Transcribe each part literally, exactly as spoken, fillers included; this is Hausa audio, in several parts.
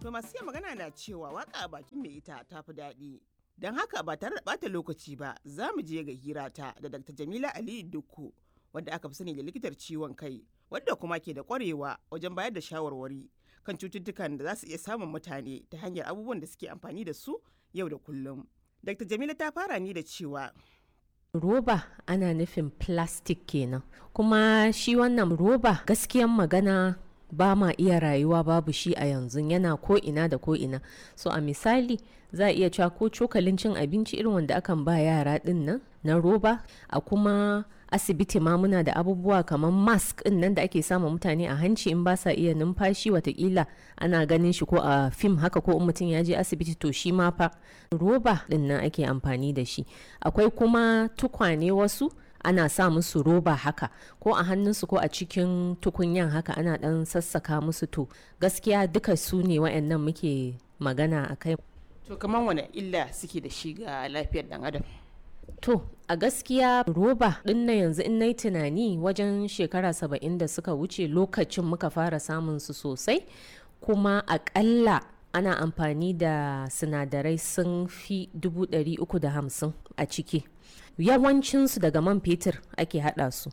To masu iya magana na cewa waka a bakin mai ita ta fi daɗi. Don haka ba tare da ɓata lokaci ba za mu je ga hirata da Dakta Jamila Aliyu Dukku wadda aka fi sani da likitar ciwon kai wadda kuma ke da ƙwarewa wajen bayar da shawarwari kan cututtukan da za su iya samun mutane ta hanyar abubuwan da suke amfani da su yau da kullum. Dakta Jamila ta fara ni da cewa roba ana nufin plastic kenan, kuma shi wannan roba gaskiyan magana ba ma iya rayuwa babu shi a yanzu, yana ko ina da ko ina. So a misali za a iya cewa ko cokalin cin abinci irin wanda akan ba yara din nan na roba, a kuma asibiti ma muna da abubuwa kamar mask din nan da ake sama mutane a hanci in ba sa iya numfashi, watakila ana ganin shi ko a fim haka, ko in mutum ya je asibiti to shi ma fa roba din nan ake amfani da shi. Akwai kuma tukwane wasu ana sa musu roba haka, ko a hannunsu ko a cikin tukunyan haka ana dan sassaka musu. To gaskiya duka su ne wa'annan muke magana a kai. to kamar wani illa suke da shi ga lafiyar dan adam? To a gaskiya roba din na yanzu in nayi tunani wajen shekara saba'in da suka wuce lokacin muka fara samun su sosai, kuma akalla ana amfani da sinadarai sun fi dubu ɗari uku da hamsin a ciki. Yawancinsu daga man fetur ake haɗa su,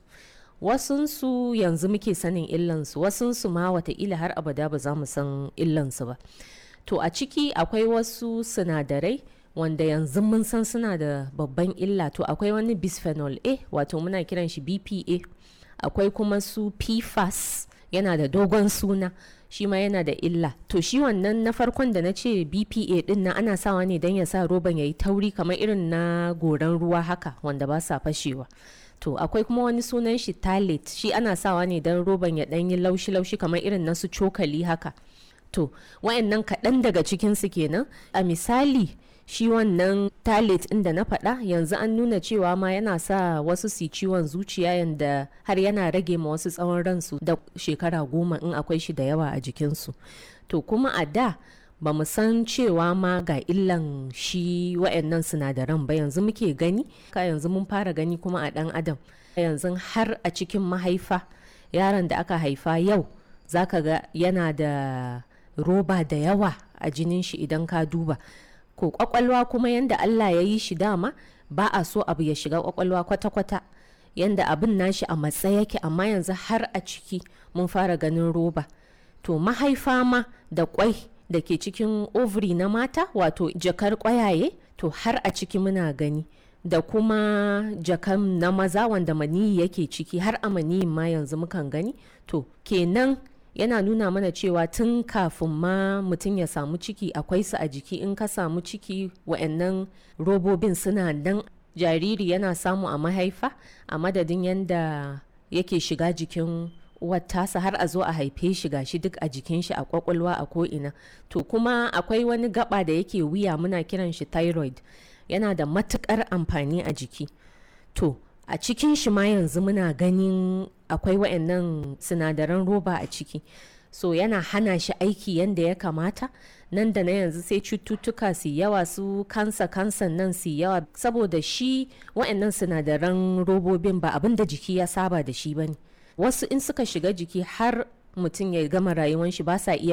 wasunsu yanzu muke sanin illansu, wasunsu ma wataƙila har abada ba za mu san illansu ba. To a ciki akwai wasu sinadarai wanda yanzu mun san suna da babban illa. To akwai wani bisphenol A, wato muna kiran shi B P A, akwai kuma su P F A S, yana da dogon suna, shi ma yana da illa. To shi wannan na farkon da na ce B P A din nan ana sawa ne don ya sa roban ya yi tauri kamar irin na goran ruwa haka wanda ba sa fashewa. To akwai kuma wani sunan shi Talate, shi ana sawa ne don roban ya ɗan yi laushi-laushi kamar irin na su cokali haka. To wayannan kaɗan daga cikinsu kenan. A misali shi wannan Talate inda na faɗa yanzu an nuna cewa ma yana sa wasu su ciwon zuciya, yanda har yana rage ma wasu tsawon ransu da shekara goma in akwai shi da yawa a jikinsu. To kuma a da ba mu san cewa ma ga illan shi wayannan sinadaran ba, yanzu muke gani, ka yanzu mun fara gani kuma a ɗan adam. Yanzu har a cikin mahaifa yaron da aka haifa yau zaka ga yana da roba da yawa a jinin shi idan ka duba. Ko kwakwalwa kuma yanda Allah ya yi shi dama ba a so abu ya shiga kwakwalwa kwata-kwata, yanda abin nashi a matsa yake, amma yanzu har a ciki mun fara ganin roba. To mahaifa ma da kwai da ke cikin ovary na mata, wato jakar kwayaye, to har a ciki muna gani, da kuma jakan na maza wanda maniyi yake ciki, har a maniyin ma yanzu mukan gani. To kenan yana nuna mana cewa tun kafin ma mutum ya samu ciki akwai su a jiki. In ka samu ciki wa'annan robobin suna nan, jariri yana samu a mahaifa a madadin yanda yake shiga jikin uwar tasa har a zo a haife shi gashi duk a jikin shi, a kwakwalwa, a ko'ina. To kuma akwai wani gaba da yake wuya muna kiran shi thyroid, yana da matukar amfani a jiki. To a cikin shi ma yanzu muna ganin akwai wa'annan sinadaran roba a ciki, so yana hana shi aiki yanda ya kamata. Nan da na yanzu sai cututtuka su yawa, su kansa kansan nan su yawa, saboda shi wa'annan sinadaran robobin ba abin da jiki ya saba da shi bane. Wasu in suka shiga jiki har mutum ya gama rayuwan shi ba sa iya